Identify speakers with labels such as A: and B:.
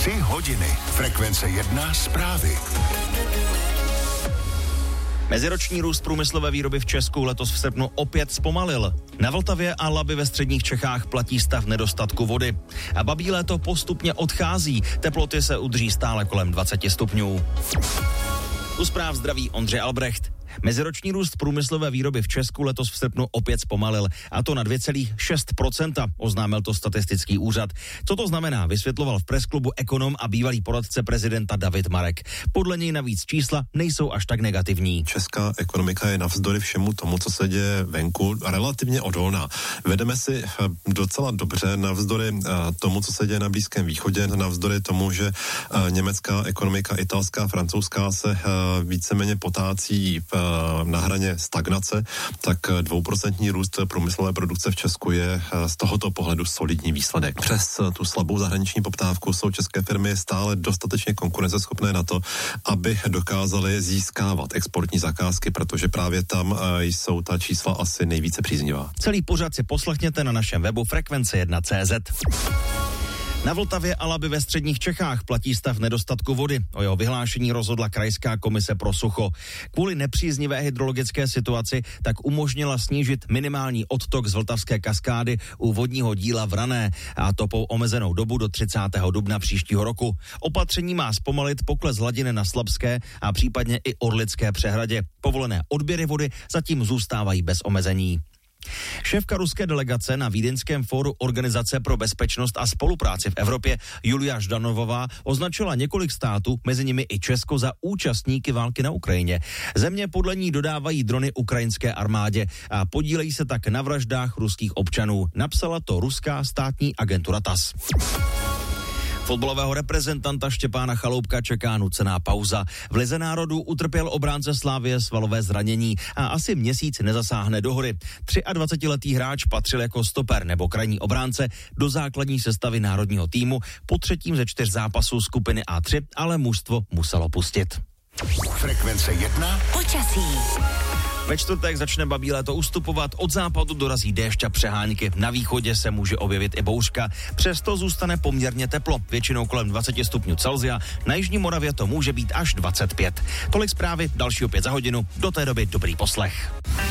A: 3 hodiny. Frekvence 1 zprávy.
B: Meziroční růst průmyslové výroby v Česku letos v srpnu opět zpomalil. Na Vltavě a Labi ve středních Čechách platí stav nedostatku vody. A babí léto postupně odchází, teploty se udrží stále kolem 20 stupňů. U zpráv zdraví Ondřej Albrecht. Meziroční růst průmyslové výroby v Česku letos v srpnu opět zpomalil, a to na 2,6%, oznámil to statistický úřad. Co to znamená, vysvětloval v Pressklubu ekonom a bývalý poradce prezidenta David Marek. Podle něj navíc čísla nejsou až tak negativní.
C: Česká ekonomika je navzdory všemu tomu, co se děje venku, relativně odolná. Vedeme si docela dobře navzdory tomu, co se děje na Blízkém východě, navzdory tomu, že německá ekonomika, italská, francouzská se víceméně potácí na hraně stagnace, tak 2% růst průmyslové produkce v Česku je z tohoto pohledu solidní výsledek. Přes tu slabou zahraniční poptávku jsou české firmy stále dostatečně konkurenceschopné na to, aby dokázaly získávat exportní zakázky, protože právě tam jsou ta čísla asi nejvíce příznivá.
B: Celý pořad si poslechněte na našem webu frekvence1.cz. Na Vltavě a Labi ve středních Čechách platí stav nedostatku vody. O jeho vyhlášení rozhodla Krajská komise pro sucho. Kvůli nepříznivé hydrologické situaci tak umožnila snížit minimální odtok z Vltavské kaskády u vodního díla Vrané, a to po omezenou dobu do 30. dubna příštího roku. Opatření má zpomalit pokles hladiny na Slabské a případně i Orlické přehradě. Povolené odběry vody zatím zůstávají bez omezení. Šéfka ruské delegace na Vídeňském fóru Organizace pro bezpečnost a spolupráci v Evropě Julia Ždanovová označila několik států, mezi nimi i Česko, za účastníky války na Ukrajině. Země podle ní dodávají drony ukrajinské armádě a podílejí se tak na vraždách ruských občanů. Napsala to ruská státní agentura TASS. Fotbalového reprezentanta Štěpána Chaloupka čeká nucená pauza. V Lize národů utrpěl obránce Slavie svalové zranění a asi měsíc nezasáhne do hry. 23letý hráč patřil jako stoper nebo krajní obránce do základní sestavy národního týmu po 3. ze 4 zápasů skupiny A3, ale mužstvo muselo pustit.
A: Frekvence 1
D: počasí.
B: Ve čtvrtek začne babí léto ustupovat, od západu dorazí déšť a přehánky. Na východě se může objevit i bouřka, přesto zůstane poměrně teplo, většinou kolem 20 stupňů Celsia, na jižní Moravě to může být až 25. Tolik zprávy, další opět za hodinu, do té doby dobrý poslech.